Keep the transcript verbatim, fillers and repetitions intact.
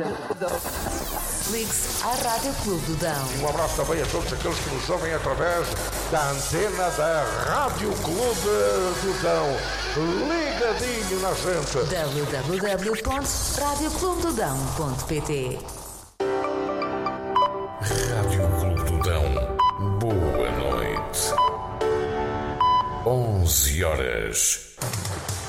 Ligue-se à Rádio Clube do Dão. Um abraço também a todos aqueles que nos ouvem através da antena da Rádio Clube do Dão. Ligadinho na gente. w w w ponto rádio clube do dão ponto p t Rádio Clube do Dão. Boa noite. onze horas.